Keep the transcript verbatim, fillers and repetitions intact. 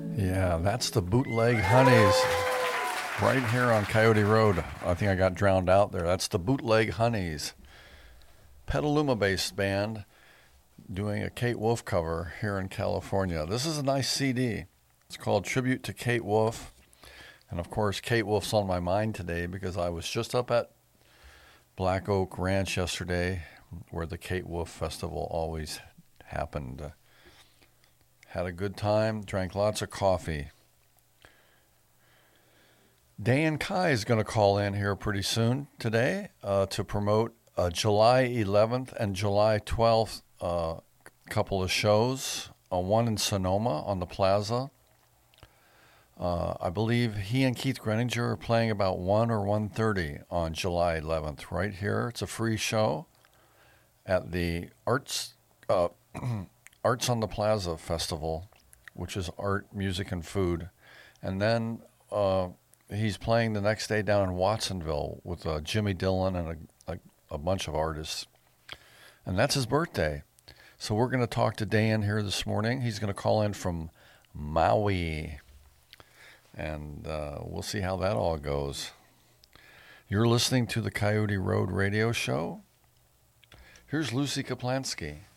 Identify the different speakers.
Speaker 1: Yeah, that's the Bootleg Honeys right here on Coyote Road. I think I got drowned out there. That's the Bootleg Honeys, Petaluma-based band doing a Kate Wolf cover here in California. This is a nice C D. It's called Tribute to Kate Wolf. And of course, Kate Wolf's on my mind today because I was just up at Black Oak Ranch yesterday where the Kate Wolf Festival always happened. Uh, had a good time, drank lots of coffee. Dan Kai is going to call in here pretty soon today uh, to promote a July eleventh and July twelfth uh, couple of shows. Uh, one in Sonoma on the Plaza. Uh, I believe he and Keith Greninger are playing about one or one thirty on July eleventh right here. It's a free show at the Arts uh, Arts on the Plaza Festival, which is art, music, and food. And then uh, he's playing the next day down in Watsonville with uh, Jimmy Dillon and a, a, a bunch of artists. And that's his birthday. So we're going to talk to Dan here this morning. He's going to call in from Maui. And uh, we'll see how that all goes. You're listening to the Coyote Road Radio Show. Here's Lucy Kaplansky.